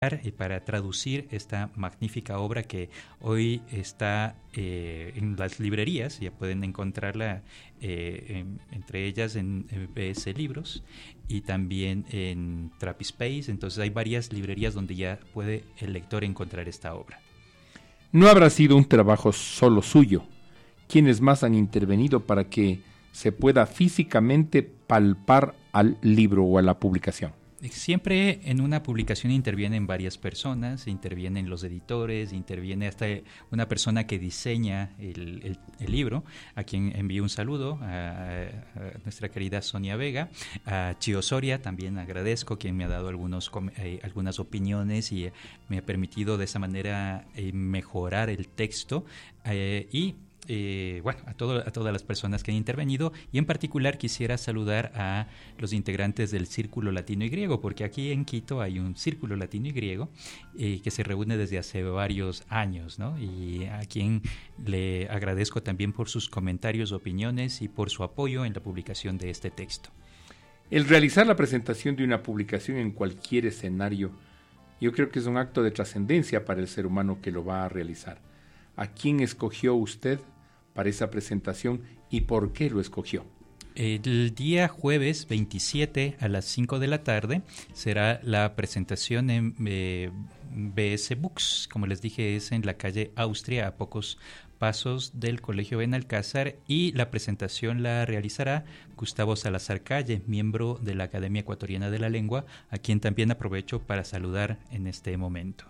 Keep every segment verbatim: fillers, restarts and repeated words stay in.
y para traducir esta magnífica obra que hoy está eh, en las librerías. Ya pueden encontrarla eh, en, entre ellas en, en B S Libros y también en Trapispace. Entonces hay varias librerías donde ya puede el lector encontrar esta obra. No habrá sido un trabajo solo suyo. ¿Quiénes más han intervenido para que se pueda físicamente palpar al libro o a la publicación? Siempre en una publicación intervienen varias personas, intervienen los editores, interviene hasta una persona que diseña el, el, el libro, a quien envío un saludo, a, a nuestra querida Sonia Vega, a Chio Soria también agradezco, quien me ha dado algunos, eh, algunas opiniones y me ha permitido de esa manera eh, mejorar el texto eh, y Eh, bueno, a, todo, a todas las personas que han intervenido, y en particular quisiera saludar a los integrantes del Círculo Latino y Griego, porque aquí en Quito hay un Círculo Latino y Griego eh, que se reúne desde hace varios años, ¿no? Y a quien le agradezco también por sus comentarios, opiniones y por su apoyo en la publicación de este texto. El realizar la presentación de una publicación en cualquier escenario, yo creo que es un acto de trascendencia para el ser humano que lo va a realizar. ¿A quién escogió usted para esa presentación y por qué lo escogió? El día jueves veintisiete a las cinco de la tarde será la presentación en eh, B S Books. Como les dije, es en la calle Austria, a pocos pasos del Colegio Benalcázar, y la presentación la realizará Gustavo Salazar Calle, miembro de la Academia Ecuatoriana de la Lengua, a quien también aprovecho para saludar en este momento.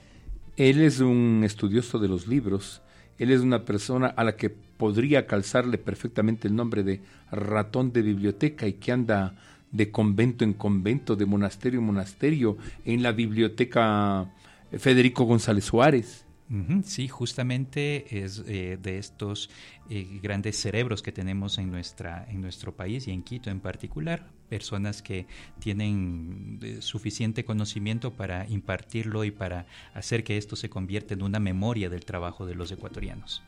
Él es un estudioso de los libros, él es una persona a la que podría calzarle perfectamente el nombre de ratón de biblioteca y que anda de convento en convento, de monasterio en monasterio, en la biblioteca Federico González Suárez. Uh-huh, sí, justamente es eh, de estos eh, grandes cerebros que tenemos en nuestra en nuestro país y en Quito en particular, personas que tienen eh, suficiente conocimiento para impartirlo y para hacer que esto se convierta en una memoria del trabajo de los ecuatorianos.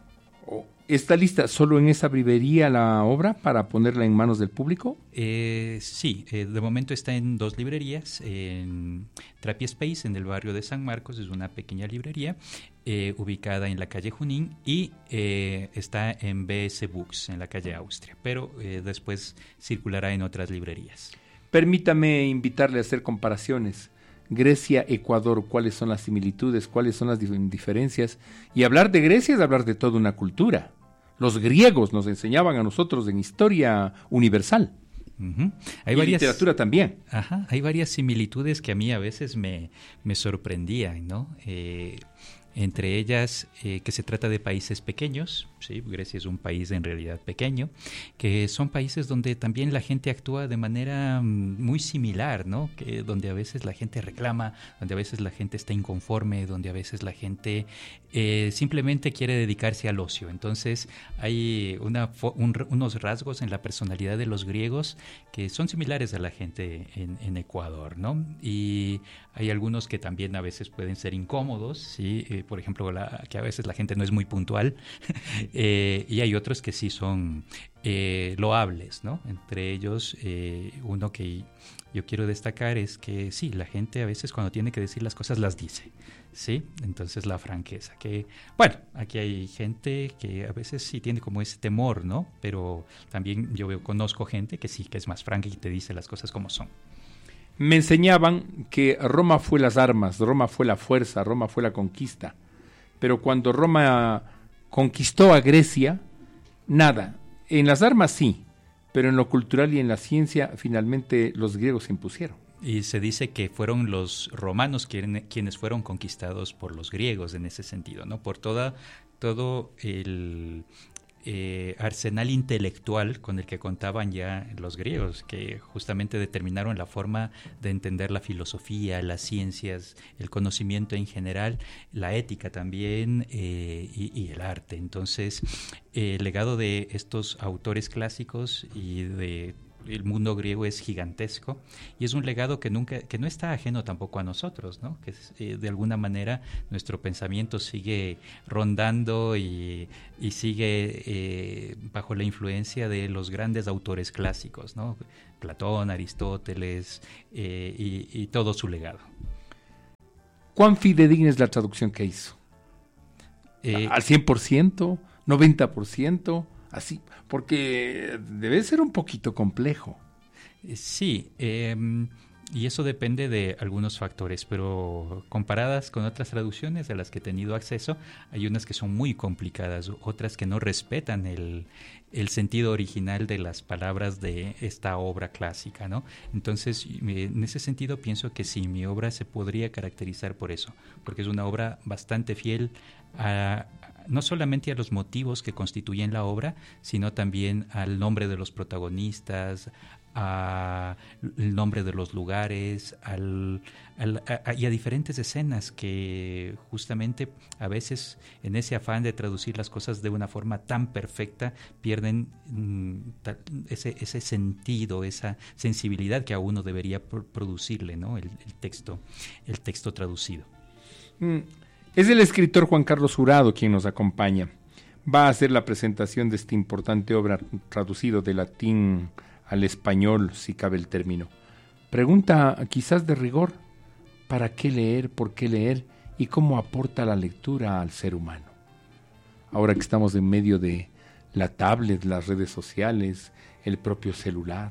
¿Está lista solo en esa librería la obra para ponerla en manos del público? Eh, sí, eh, de momento está en dos librerías, en Trapispace, en el barrio de San Marcos, es una pequeña librería eh, ubicada en la calle Junín, y eh, está en B S Books, en la calle Austria, pero eh, después circulará en otras librerías. Permítame invitarle a hacer comparaciones. Grecia, Ecuador, ¿cuáles son las similitudes? ¿Cuáles son las dif- diferencias? Y hablar de Grecia es hablar de toda una cultura. Los griegos nos enseñaban a nosotros en historia universal. Uh-huh. Hay y varias, literatura también. Ajá, hay varias similitudes que a mí a veces me, me sorprendían, ¿no? Eh, entre ellas eh, que se trata de países pequeños, ¿sí? Grecia es un país en realidad pequeño, que son países donde también la gente actúa de manera muy similar, ¿no? Que donde a veces la gente reclama, donde a veces la gente está inconforme, donde a veces la gente eh, simplemente quiere dedicarse al ocio. Entonces hay una, un, unos rasgos en la personalidad de los griegos que son similares a la gente en, en Ecuador, ¿no? Y hay algunos que también a veces pueden ser incómodos, ¿sí? Eh, por ejemplo, la, que a veces la gente no es muy puntual, eh, y hay otros que sí son eh, loables, ¿no? Entre ellos, eh, uno que yo quiero destacar es que sí, la gente a veces cuando tiene que decir las cosas las dice, ¿sí? Entonces la franqueza, que bueno, aquí hay gente que a veces sí tiene como ese temor, ¿no? Pero también yo veo, conozco gente que sí, que es más franca y te dice las cosas como son. Me enseñaban que Roma fue las armas, Roma fue la fuerza, Roma fue la conquista. Pero cuando Roma conquistó a Grecia, nada. En las armas sí, pero en lo cultural y en la ciencia finalmente los griegos se impusieron. Y se dice que fueron los romanos quien, quienes fueron conquistados por los griegos en ese sentido, ¿no? Por toda, todo el eh, arsenal intelectual con el que contaban ya los griegos, que justamente determinaron la forma de entender la filosofía, las ciencias, el conocimiento en general, la ética también eh, y, y el arte. Entonces, eh, el legado de estos autores clásicos y de el mundo griego es gigantesco y es un legado que nunca, que no está ajeno tampoco a nosotros, ¿no? Que eh, de alguna manera nuestro pensamiento sigue rondando y, y sigue eh, bajo la influencia de los grandes autores clásicos, ¿no? Platón, Aristóteles eh, y, y todo su legado. ¿Cuán fidedigna es la traducción que hizo? Eh, ¿Al cien por ciento? ¿noventa por ciento? Así, porque debe ser un poquito complejo. Sí, eh, y eso depende de algunos factores, pero comparadas con otras traducciones a las que he tenido acceso, hay unas que son muy complicadas, otras que no respetan el, el sentido original de las palabras de esta obra clásica, ¿no? Entonces, en ese sentido pienso que sí, mi obra se podría caracterizar por eso, porque es una obra bastante fiel a, no solamente a los motivos que constituyen la obra, sino también al nombre de los protagonistas, a el nombre de los lugares, al, al, a, y a diferentes escenas que justamente a veces en ese afán de traducir las cosas de una forma tan perfecta pierden mm, ta, ese, ese sentido, esa sensibilidad que a uno debería pro- producirle, ¿no? el, el texto, el texto traducido. Mm. Es el escritor Juan Carlos Jurado quien nos acompaña. Va a hacer la presentación de esta importante obra traducido de latín al español, si cabe el término. Pregunta quizás de rigor, ¿para qué leer, por qué leer y cómo aporta la lectura al ser humano? Ahora que estamos en medio de la tablet, las redes sociales, el propio celular.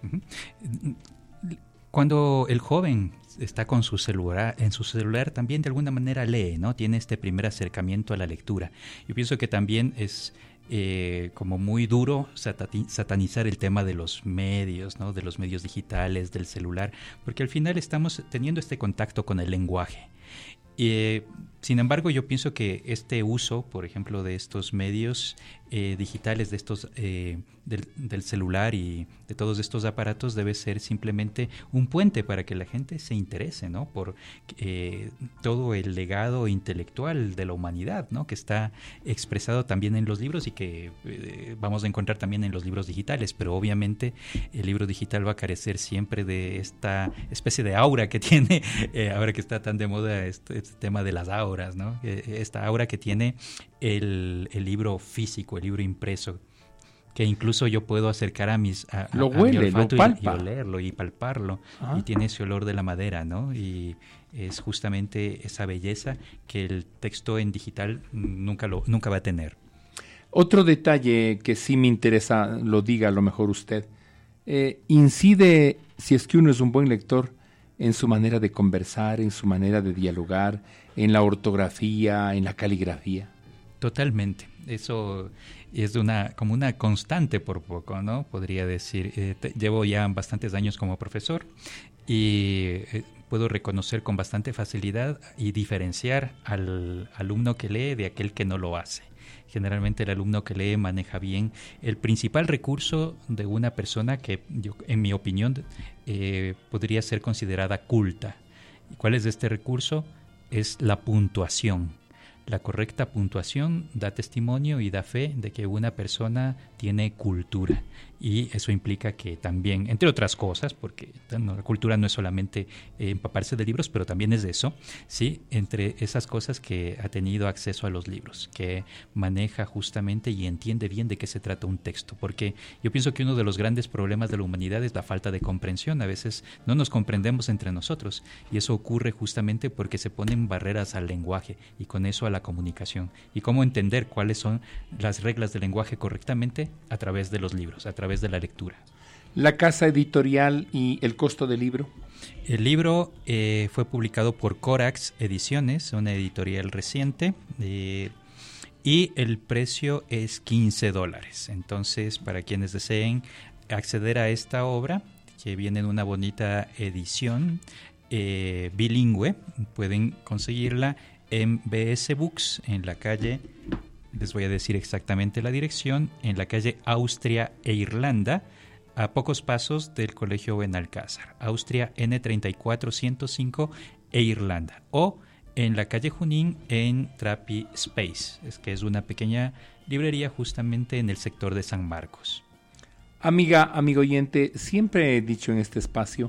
Cuando el joven está con su celular, en su celular también de alguna manera lee, ¿no? Tiene este primer acercamiento a la lectura. Yo pienso que también es eh, como muy duro satanizar el tema de los medios, ¿no? De los medios digitales, del celular, porque al final estamos teniendo este contacto con el lenguaje. Eh, sin embargo, yo pienso que este uso, por ejemplo, de estos medios eh, digitales, de estos eh, del, del celular y de todos estos aparatos, debe ser simplemente un puente para que la gente se interese, ¿no? Por eh, todo el legado intelectual de la humanidad, ¿no? Que está expresado también en los libros y que eh, vamos a encontrar también en los libros digitales, pero obviamente el libro digital va a carecer siempre de esta especie de aura que tiene, eh, ahora que está tan de moda este, este tema de las auras, ¿no? Esta aura que tiene el, el libro físico, el libro impreso, que incluso yo puedo acercar a mis a, lo a, huele, a mi olfato lo palpa. y, y olerlo y palparlo. Ajá. Y tiene ese olor de la madera, ¿no? Y es justamente esa belleza que el texto en digital nunca lo nunca va a tener. Otro detalle que sí me interesa, lo diga a lo mejor usted, eh, incide, si es que uno es un buen lector, en su manera de conversar, en su manera de dialogar, en la ortografía, en la caligrafía. Totalmente. Eso es de una como una constante por poco, ¿no? Podría decir. Eh, te, llevo ya bastantes años como profesor y eh, puedo reconocer con bastante facilidad y diferenciar al alumno que lee de aquel que no lo hace. Generalmente el alumno que lee maneja bien el principal recurso de una persona que, yo, en mi opinión, eh, podría ser considerada culta. ¿Cuál es este recurso? Es la puntuación. La correcta puntuación da testimonio y da fe de que una persona tiene cultura, y eso implica que también, entre otras cosas, porque no, la cultura no es solamente eh, empaparse de libros, pero también es de eso, ¿sí? Entre esas cosas que ha tenido acceso a los libros, que maneja justamente y entiende bien de qué se trata un texto, porque yo pienso que uno de los grandes problemas de la humanidad es la falta de comprensión. A veces no nos comprendemos entre nosotros, y eso ocurre justamente porque se ponen barreras al lenguaje y con eso a la comunicación. Y cómo entender cuáles son las reglas del lenguaje correctamente a través de los libros, a través de la lectura. ¿La casa editorial y el costo del libro? El libro eh, fue publicado por Corax Ediciones, una editorial reciente, eh, y el precio es quince dólares. Entonces, para quienes deseen acceder a esta obra, que viene en una bonita edición eh, bilingüe, pueden conseguirla en B S Books, en la calle, les voy a decir exactamente la dirección, en la calle Austria e Irlanda, a pocos pasos del Colegio Benalcázar, Austria N treinta y cuatro ciento cinco e Irlanda, o en la calle Junín en Trapi Space, es que es una pequeña librería justamente en el sector de San Marcos. Amiga, amigo oyente, siempre he dicho en este espacio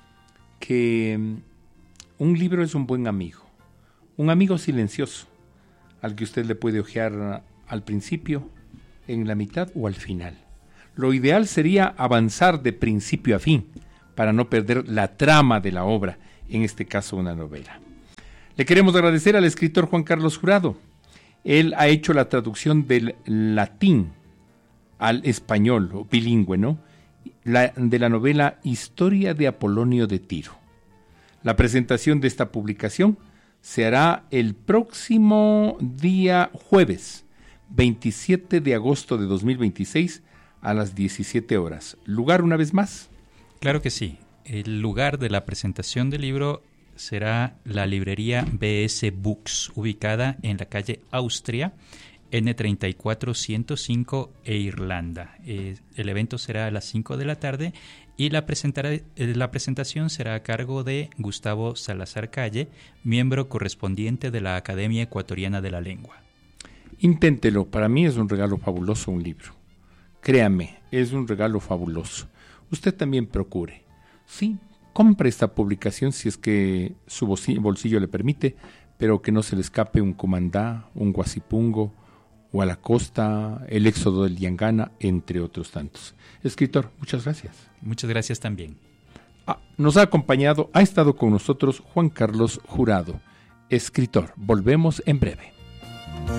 que un libro es un buen amigo, un amigo silencioso, al que usted le puede hojear al principio, en la mitad o al final. Lo ideal sería avanzar de principio a fin, para no perder la trama de la obra, en este caso una novela. Le queremos agradecer al escritor Juan Carlos Jurado. Él ha hecho la traducción del latín al español, o bilingüe, ¿no? La, de la novela Historia de Apolonio de Tiro. La presentación de esta publicación se hará el próximo día jueves, veintisiete de agosto de dos mil veintiséis, a las diecisiete horas. ¿Lugar una vez más? Claro que sí. El lugar de la presentación del libro será la librería B S Books, ubicada en la calle Austria, N treinta y cuatro ciento cinco e Irlanda. Eh, el evento será a las cinco de la tarde y la, eh, la presentación será a cargo de Gustavo Salazar Calle, miembro correspondiente de la Academia Ecuatoriana de la Lengua. Inténtelo, para mí es un regalo fabuloso un libro. Créame, es un regalo fabuloso. Usted también procure. Sí, compre esta publicación si es que su bolsillo le permite, pero que no se le escape un Comandá, un Guasipungo, o a la costa, el éxodo del Yangana, entre otros tantos. Escritor, muchas gracias. Muchas gracias también. Ah, nos ha acompañado, ha estado con nosotros Juan Carlos Jurado, escritor. Volvemos en breve.